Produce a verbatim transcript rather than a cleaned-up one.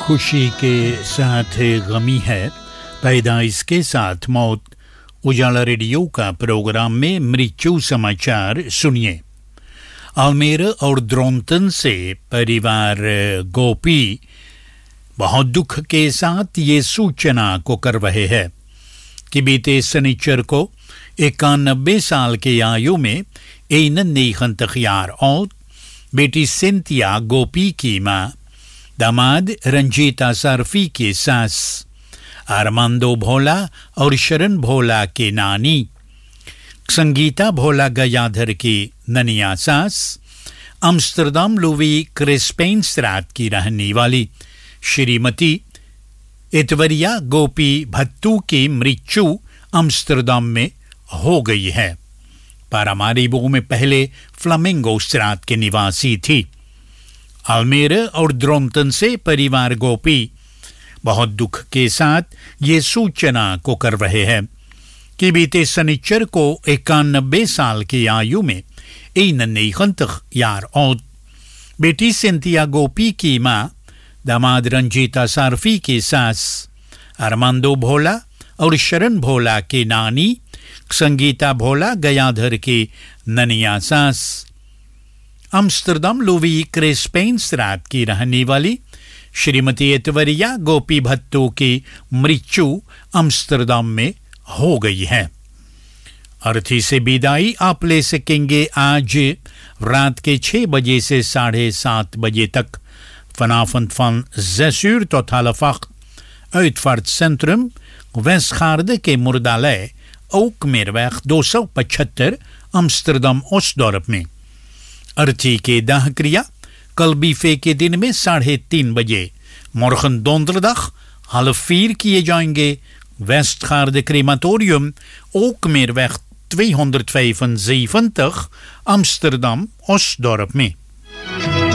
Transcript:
खुशी के साथ गमी है, पैदाइश के साथ मौत। उजाला रेडियो का प्रोग्राम में मृत्यु समाचार सुनिए। आलमेर और द्रोंतन से परिवार गोपी बहुत दुख के साथ ये सूचना को कर रहे हैं कि बीते शनिचर को इक्यानबे साल की आयु में एनन नेखंतखियार और बेटी सिंथिया गोपी की मां, दामाद रंजीता सारफी की सास, आरमांदो भोला और शरण भोला के नानी, संगीता भोला गयाधर की ननिया सास, अम्स्टरडम लुवी क्रिस्पेनस्ट्रात की रहने वाली श्रीमती इतवरिया गोपी भत्तू की मृत्यु अम्स्टरडम में हो गई है। पारामारीबो में पहले फ्लामिंगो स्ट्रात के निवासी थी। आलमेर और द्रोंतन से परिवार गोपी बहुत दुख के साथ ये सूचना को कर रहे हैं कि बीते शनिचर को इक्यानबे साल की आयु में एनन नेखंतखियार और बेटी सिंथिया गोपी की मां, दामाद रंजीता सारफी की सास, आरमांदो भोला और शरण भोला की नानी, संगीता भोला गयाधर की ननिया सास, अम्स्टरडम लुवी क्रिस्पेनस्ट्रात की रहने वाली श्रीमती इतवरिया गोपी भत्तू की मृत्यु अम्स्टरडम में हो गई है। अर्थी से विदाई आप ले सकेंगे आज रात के छह बजे से साढ़े सात बजे तक vanavond van zes uur tot half acht uitvaartcentrum Westgaarde के मुर्दालय ओकमेरweg दो सौ पचहत्तर अम्स्टरडम ओस्टडॉर्प में। अर्थी के दाह क्रिया कल बीफे के दिन में साढ़े तीन बजे morgen donderdag half vier किए जाएंगे Westgaarde crematorium ओकमेरweg tweehonderdvijfenzeventig Amsterdam Osdorp में।